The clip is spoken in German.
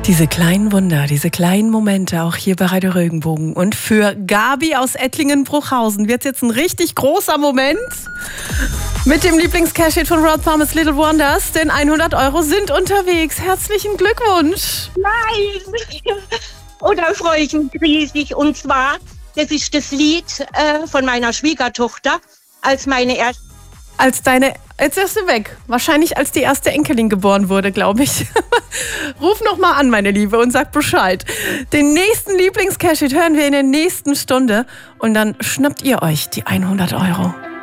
Diese kleinen Wunder, diese kleinen Momente, auch hier bei Radio Regenbogen. Und für Gabi aus Ettlingen-Bruchhausen wird es jetzt ein richtig großer Moment mit dem Lieblings-Cash-Hit von Rod Thomas, Little Wonders, denn 100 € sind unterwegs. Herzlichen Glückwunsch! Nein! Oh, da freue ich mich riesig. Und zwar, das ist das Lied von meiner Schwiegertochter, als meine erste... Jetzt ist sie weg. Wahrscheinlich als die erste Enkelin geboren wurde, glaube ich. Ruf noch mal an, meine Liebe, und sag Bescheid. Den nächsten Lieblings-Cash-Hit hören wir in der nächsten Stunde. Und dann schnappt ihr euch die 100 €.